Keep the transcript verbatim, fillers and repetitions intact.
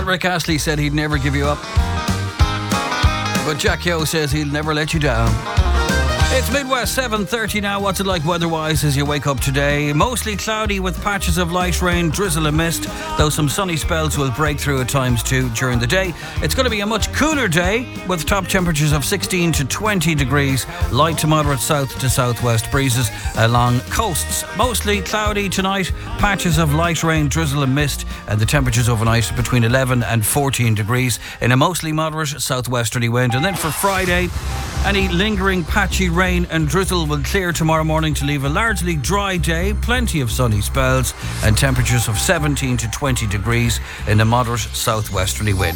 Rick Astley said he'd never give you up. But Jack Yo says he'll never let you down. It's Midwest seven thirty now. What's it like weather-wise as you wake up today? Mostly cloudy with patches of light rain, drizzle and mist, though some sunny spells will break through at times too during the day. It's going to be a much cooler day with top temperatures of sixteen to twenty degrees, light to moderate south to southwest breezes along coasts. Mostly cloudy tonight, patches of light rain, drizzle and mist, and the temperatures overnight between eleven and fourteen degrees in a mostly moderate southwesterly wind. And then for Friday, any lingering patchy rain and drizzle will clear tomorrow morning to leave a largely dry day, plenty of sunny spells, and temperatures of seventeen to twenty degrees in a moderate southwesterly wind.